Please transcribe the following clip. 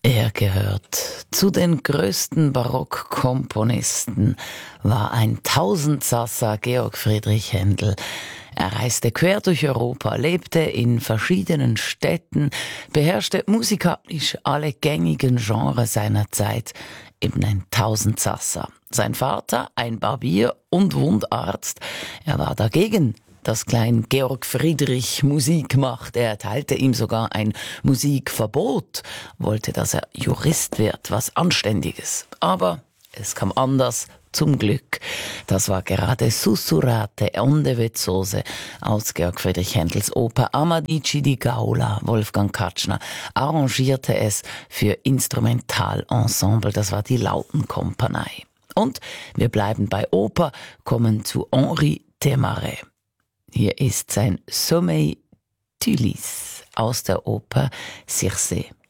Er gehört zu den größten Barockkomponisten, war ein Tausendsasser, Georg Friedrich Händel. Er reiste quer durch Europa, lebte in verschiedenen Städten, beherrschte musikalisch alle gängigen Genres seiner Zeit, eben ein Tausendsasser. Sein Vater, ein Barbier und Wundarzt, er war dagegen, dass Klein Georg Friedrich Musik macht. Er erteilte ihm sogar ein Musikverbot, wollte, dass er Jurist wird, was Anständiges. Aber es kam anders, zum Glück. Das war gerade Sussurrate onde vezzose aus Georg Friedrich Händels Oper Amadigi di Gaula. Wolfgang Katschner arrangierte es für Instrumentalensemble, das war die Lautenkompanie. Und wir bleiben bei Oper, kommen zu Henri Desmarais. Hier ist sein Sommeil d'Ulysse aus der Oper Circe.